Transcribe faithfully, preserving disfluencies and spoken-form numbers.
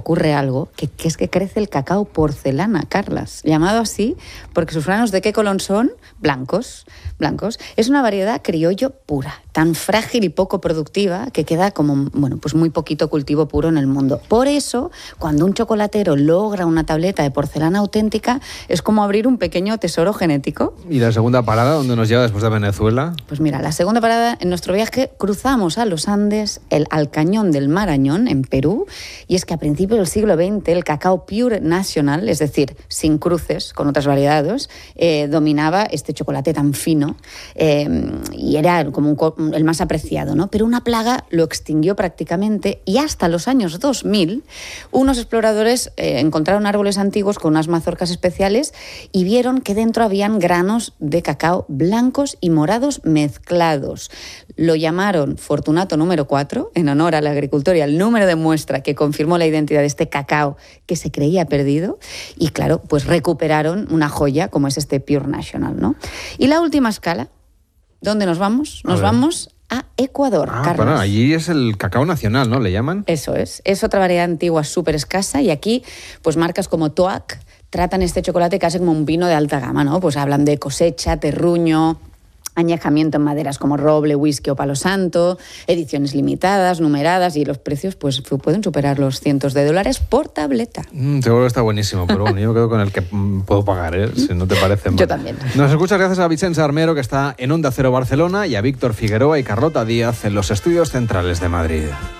ocurre algo, que, que es que crece el cacao porcelana, Carlas, llamado así porque sus granos ¿de qué color son? Blancos, blancos. Es una variedad criollo pura, tan frágil y poco productiva que queda como, bueno, pues muy poquito cultivo puro en el mundo. Por eso, cuando un chocolatero logra una tableta de porcelana auténtica, es como abrir un pequeño tesoro genético. ¿Y la segunda parada, dónde nos lleva después de Venezuela? Pues mira, la segunda parada en nuestro viaje cruzamos a los Andes, el, al cañón del Marañón, en Perú, y es que a principios del siglo veinte el cacao Pure National, es decir, sin cruces con otras variedades, eh, dominaba este chocolate tan fino eh, y era como un, el más apreciado, ¿no? Pero una plaga lo extinguió prácticamente y hasta los años dos mil unos exploradores eh, encontraron árboles antiguos con unas mazorcas especiales y vieron que dentro habían granos de cacao blancos y morados mezclados. Lo llamaron Fortunato número cuatro, en honor al agricultor y al número de muestra que confirmó la identidad de este cacao que se creía perdido. Y claro, pues recuperaron una joya como es este Pure National, ¿no? Y la última escala, ¿dónde nos vamos? Nos vamos a Ecuador, ah, Carlos. Bueno, allí es el cacao nacional, ¿no? ¿Le llaman? Eso es. Es otra variedad antigua súper escasa y aquí, pues marcas como Toac tratan este chocolate casi como un vino de alta gama, ¿no? Pues hablan de cosecha, terruño, añejamiento en maderas como roble, whisky o palo santo, ediciones limitadas, numeradas, y los precios pues pueden superar los cientos de dólares por tableta. Mm, seguro que está buenísimo, pero bueno, yo me quedo con el que mm, puedo pagar, ¿eh? Si no te parece mal. Yo también. Nos escuchas gracias a Vicenç Armero, que está en Onda Cero Barcelona, y a Víctor Figueroa y Carlota Díaz en los estudios centrales de Madrid.